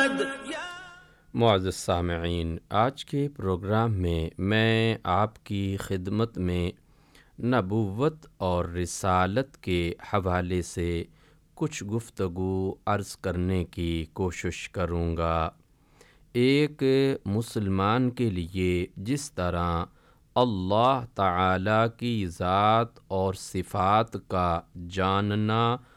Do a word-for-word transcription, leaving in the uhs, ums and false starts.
मुअज़्ज़ज़ सामिईन, आज के प्रोग्राम में मैं आपकी खिदमत में नबुव्वत और रिसालत के हवाले से कुछ गुफ्तगू अर्ज़ करने की कोशिश करूँगा। एक मुसलमान के लिए जिस तरह अल्लाह ताला की ज़ात और सिफ़ात का जानना